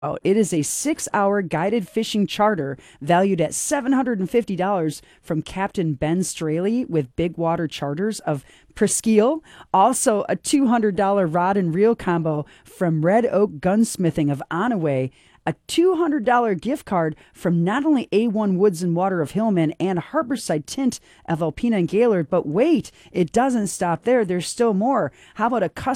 Oh, it is a 6-hour guided fishing charter valued at $750 from Captain Ben Straley with Big Water Charters of Presqu'île. Also, a $200 rod and reel combo from Red Oak Gunsmithing of Onaway. A $200 gift card from not only A1 Woods and Water of Hillman and Harborside Tint of Alpena and Gaylord, but wait, it doesn't stop there. There's still more. How about a custom